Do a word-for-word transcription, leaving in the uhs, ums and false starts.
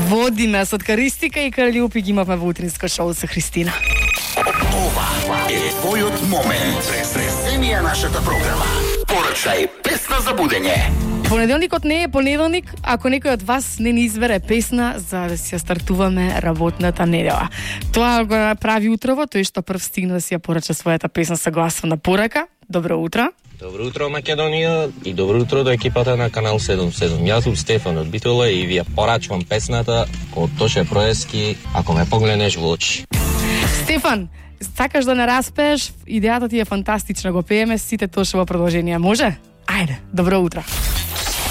Водиме со Каристика и Каралјупи ги имавме во утринско шоу со Христина. Ова е твојот момент. Пресресени е нашата програма. Порачај песна за будење. Понеделникот не е понеделник ако некој од вас не ни избере песна за да си ја стартуваме работната недела. Тоа го направи утрово, тој што прв стигна да си ја порача својата песна согласно на порака. Добро утро. Добро утро, Македонија, и добро утро до екипата на Канал седум седум. Јас сум Стефан од Битола и ви ја порачувам песната од Тоше Проески, Ако ме погледнеш во очи. Стефан, сакаш да не распееш? Идејата ти е фантастична, го пееме сите Тошево продолжение. Може? Ајде, добро утро.